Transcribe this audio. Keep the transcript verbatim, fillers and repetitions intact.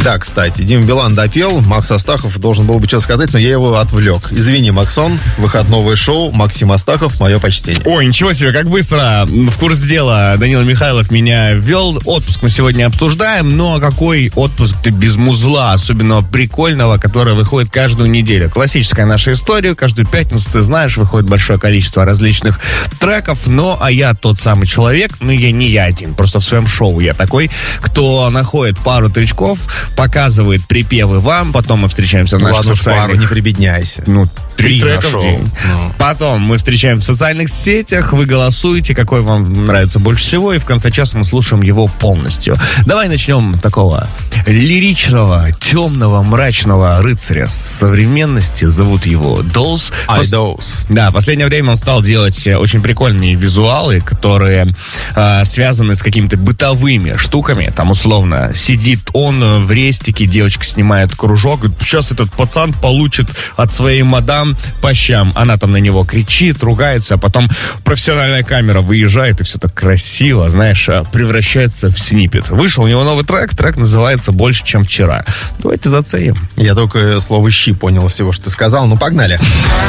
Да, кстати, Дима Билан допел, Макс Астахов должен был бы что сказать, но я его отвлек. Извини, Максон, выходное шоу, Максим Астахов, мое почтение. Ой, ничего себе, как быстро в курс дела Данила Михайлов меня ввел. Отпуск мы сегодня обсуждаем, но какой отпуск-то без музла, особенно прикольного, который выходит каждую неделю. Классическая наша история, каждую пятницу, ты знаешь, выходит большое количество различных треков, но а я тот самый человек, ну я не я один, просто в своем шоу я такой, кто находит пару тречков, показывает припевы вам, потом мы встречаемся в ну, наших ладно, социальных... пару, не прибедняйся. Ну, три, Три трека нашел. в день. Ну. Потом мы встречаемся в социальных сетях, вы голосуете, какой вам нравится больше всего, и в конце часа мы слушаем его полностью. Давай начнем с такого лиричного, темного, мрачного рыцаря современности. Зовут его Доус. Айдоус. Да, в последнее время он стал делать очень прикольные визуалы, которые э, связаны с какими-то бытовыми штуками. Там, условно, сидит он в рестике, девочка снимает кружок, говорит, сейчас этот пацан получит от своей мадам по щам. Она там на него кричит, ругается, а потом профессиональная камера выезжает, и все так красиво, знаешь, превращается в сниппет. Вышел у него новый трек, трек называется «Больше, чем вчера». Давайте заценим. Я только слово «щи» понял из всего, что ты сказал. Ну, погнали.